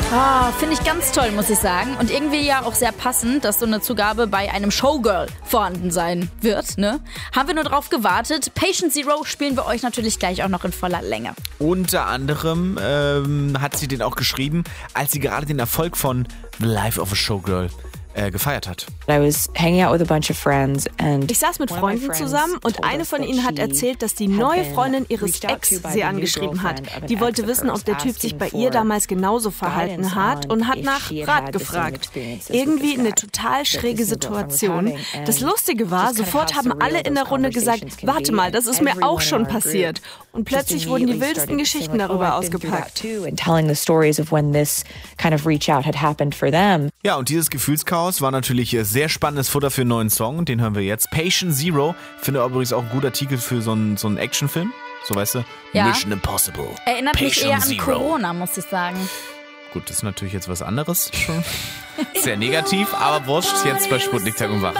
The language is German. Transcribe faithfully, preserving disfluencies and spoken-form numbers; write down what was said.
Ah, finde ich ganz toll, muss ich sagen. Und irgendwie ja auch sehr passend, dass so eine Zugabe bei einem Showgirl vorhanden sein wird, ne? Haben wir nur drauf gewartet. Patient Zero spielen wir euch natürlich gleich auch noch in voller Länge. Unter anderem ähm, hat sie den auch geschrieben, als sie gerade den Erfolg von The Life of a Showgirl äh, gefeiert hat. I was hanging out with a bunch of friends and Ich saß mit Freunden zusammen und eine von ihnen hat erzählt, dass die neue Freundin ihres Ex sie angeschrieben hat. Die wollte wissen, ob der Typ sich bei ihr damals genauso verhalten hat und hat nach Rat gefragt. Irgendwie eine total schräge Situation. Das Lustige war, sofort haben alle in der Runde gesagt, warte mal, das ist mir auch schon passiert. Und plötzlich wurden die wildesten Geschichten darüber ausgepackt. Ja, und dieses Gefühlschaos war natürlich sehr spannendes Futter für einen neuen Song. Den hören wir jetzt. Patient Zero. Finde übrigens auch ein guter Titel für so einen, so einen Actionfilm. So, weißt du? Ja. Mission Impossible. Erinnert Patient mich eher an Zero. Corona, muss ich sagen. Gut, das ist natürlich jetzt was anderes schon. Sehr negativ, aber wurscht. Jetzt bei Sputnik Tag und Wach.